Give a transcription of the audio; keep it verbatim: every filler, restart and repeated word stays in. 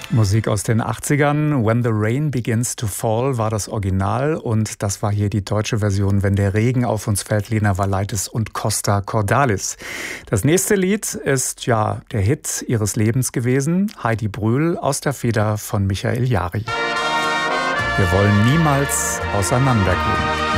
Musik aus den achtzigern. When the Rain Begins to Fall war das Original und das war hier die deutsche Version, Wenn der Regen auf uns fällt, Lena Valaitis und Costa Cordalis. Das nächste Lied ist ja der Hit ihres Lebens gewesen, Heidi Brühl aus der Feder von Michael Jari. Wir wollen niemals auseinandergehen.